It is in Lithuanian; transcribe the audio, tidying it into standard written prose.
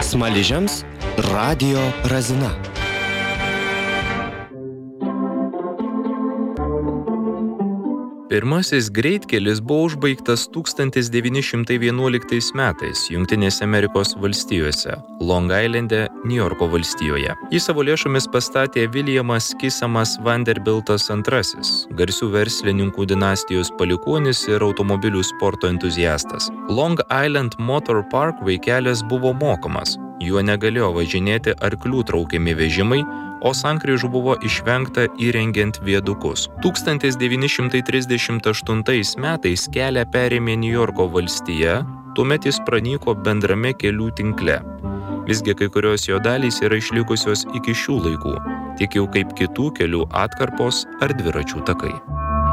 Smaližiams radijo razina. Pirmasis greitkelis buvo užbaigtas 1911 metais Jungtinėse Amerikos valstijose, Long Islande, Niujorko valstijoje. Jį savo lėšomis pastatė Williamas Kisamas Vanderbiltas II, garsių verslininkų dinastijos palikuonis ir automobilių sporto entuziastas. Long Island Motor Parkway kelias buvo mokamas. Juo negalėjo važinėti arklių traukiami vežimai, o sankryžų buvo išvengta įrengiant viadukus. 1938 metais kelią perėmė Niujorko valstija, tuomet jis pranyko bendrame kelių tinkle. Visgi kai kurios jo dalys yra išlikusios iki šių laikų, tik jau kaip kitų kelių atkarpos ar dviračių takai.